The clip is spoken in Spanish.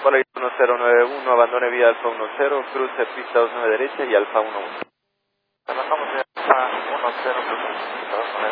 Hola, 1091, abandone vía Alfa 10, cruce pista 29 derecha y Alfa 11. Trabajamos en Alfa 10,